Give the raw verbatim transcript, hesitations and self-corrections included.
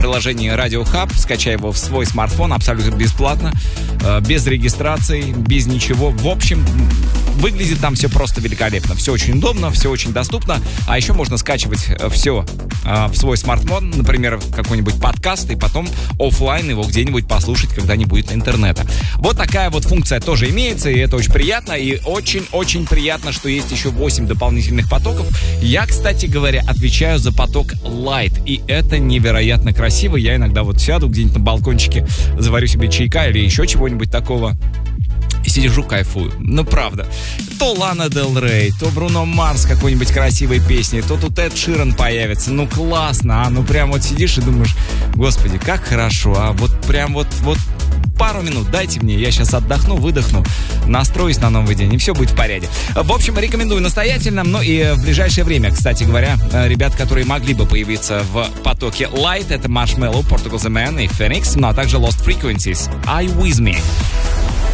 приложении Radio Hub, скачай его в свой смартфон абсолютно бесплатно, без регистрации, без ничего. В общем, выглядит там все просто великолепно. Все очень удобно, все очень доступно. А еще можно скачивать все в свой смартфон, например, какой-нибудь подкаст, и потом офлайн его где-нибудь послушать, когда не будет интернета. Вот такая вот функция тоже имеется, и это очень приятно. И очень-очень приятно, что есть еще восемь дополнительных потоков. Я, кстати говоря, отвечаю за поток Light, и это невероятно красиво. Я иногда вот сяду где-нибудь на балкончике, заварю себе чайка или еще чего-нибудь такого, и сижу, кайфую. Ну, правда. То Лана Дель Рей, то Бруно Марс какой-нибудь красивой песни, то тут Эд Ширан появится. Ну, классно, а? Ну, прям вот сидишь и думаешь, господи, как хорошо, а? Вот прям вот, вот пару минут дайте мне, я сейчас отдохну, выдохну, настроюсь на новый день, и все будет в порядке. В общем, рекомендую настоятельно. Ну и в ближайшее время, кстати говоря, ребят, которые могли бы появиться в потоке Light, это Marshmello, Portugal The Man и Phoenix, ну а также Lost Frequencies, I With Me.